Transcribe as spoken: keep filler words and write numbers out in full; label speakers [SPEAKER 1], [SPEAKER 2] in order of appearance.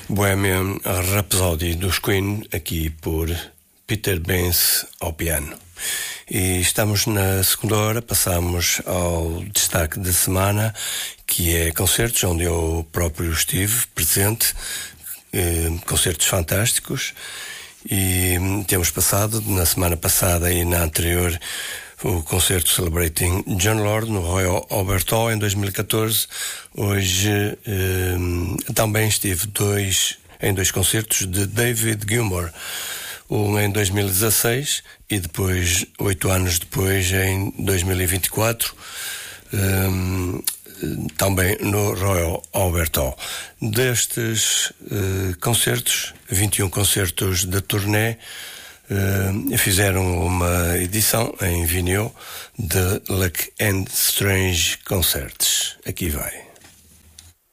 [SPEAKER 1] Bohemian Rhapsody dos Queen, aqui por Peter Baines ao piano. E estamos na segunda hora, passamos ao destaque da semana, que é concertos, onde eu próprio estive presente, eh, concertos fantásticos, e temos passado, na semana passada e na anterior, o concerto Celebrating Jon Lord no Royal Albert Hall em dois mil e catorze. Hoje eh, também estive dois, em dois concertos de David Gilmour, um em dois mil e dezasseis e depois, oito anos depois, em dois mil e vinte e quatro, um, também no Royal Albert Hall. Destes uh, concertos, vinte e um concertos da turnê, uh, fizeram uma edição em vinil de Luck and Strange Concerts. Aqui vai.